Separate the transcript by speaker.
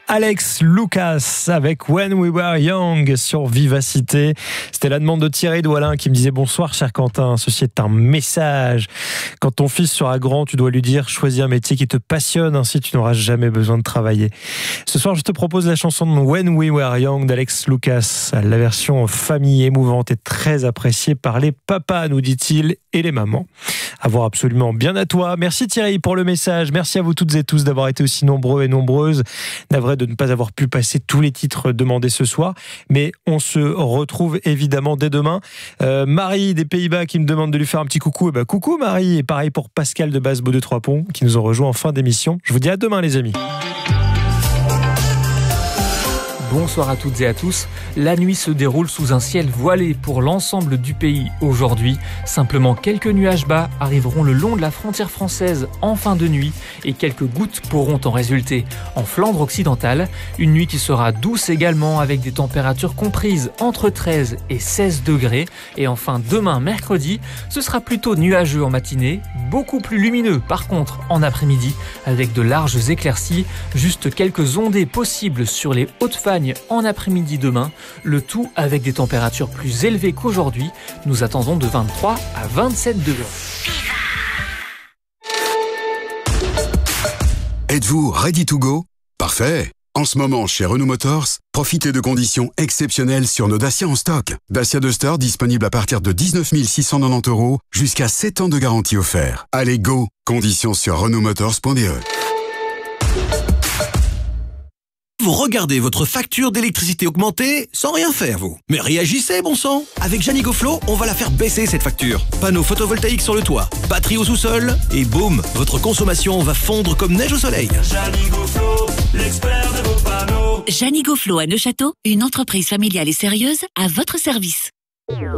Speaker 1: Alex Lucas avec When We Were Young sur Vivacité. C'était la demande de Thierry Doualin qui me disait: bonsoir cher Quentin, ceci est un message. Quand ton fils sera grand, tu dois lui dire: choisis un métier qui te passionne, ainsi tu n'auras jamais besoin de travailler. Ce soir, je te propose la chanson de When We Were Young d'Alex Lucas. La version famille émouvante est très appréciée par les papas, nous dit-il, et les mamans. À voir absolument. Bien à toi. Merci Thierry pour le message. Merci à vous toutes et tous d'avoir été aussi nombreux et nombreuses. Navré de ne pas avoir pu passer tous les titres demandés ce soir, mais on se retrouve évidemment dès demain. Marie des Pays-Bas qui me demande de lui faire un petit coucou. Coucou Marie, et pareil pour Pascal de Basse-Beau de Trois-Ponts qui nous ont rejoint en fin d'émission. Je vous dis à demain les amis.
Speaker 2: Bonsoir à toutes et à tous. La nuit se déroule sous un ciel voilé pour l'ensemble du pays aujourd'hui. Simplement quelques nuages bas arriveront le long de la frontière française en fin de nuit et quelques gouttes pourront en résulter. En Flandre occidentale, une nuit qui sera douce également avec des températures comprises entre 13 et 16 degrés. Et enfin demain mercredi, ce sera plutôt nuageux en matinée, beaucoup plus lumineux par contre en après-midi avec de larges éclaircies, juste quelques ondées possibles sur les Hautes-Fagnes en après-midi demain, le tout avec des températures plus élevées qu'aujourd'hui. Nous attendons de 23 à 27 degrés.
Speaker 3: Êtes-vous ready to go? Parfait! En ce moment, chez Renault Motors, profitez de conditions exceptionnelles sur nos Dacia en stock. Dacia Duster disponible à partir de 19 690 €, jusqu'à 7 ans de garantie offert. Allez, go! Conditions sur renaultmotors.be.
Speaker 4: Vous regardez votre facture d'électricité augmenter sans rien faire, vous. Mais réagissez, bon sang. Avec Janigoflo, on va la faire baisser, cette facture. Panneaux photovoltaïques sur le toit, batterie au sous-sol, et boum, votre consommation va fondre comme neige au soleil.
Speaker 5: Janigoflo, l'expert de vos panneaux.
Speaker 6: Janigoflo à Neuchâteau, une entreprise familiale et sérieuse à votre service.